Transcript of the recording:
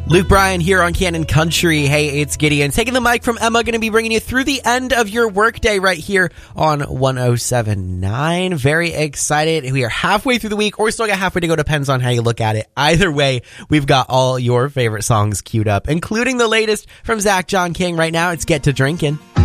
Luke Bryan here on Canon Country. Hey, it's Gideon. Taking the mic from Emma, going to be bringing you through the end of your workday right here on 107.9. Very excited. We are halfway through the week, or we still got halfway to go. Depends on how you look at it. Either way, we've got all your favorite songs queued up, including the latest from Zach John King right now. It's Get to Drinkin'.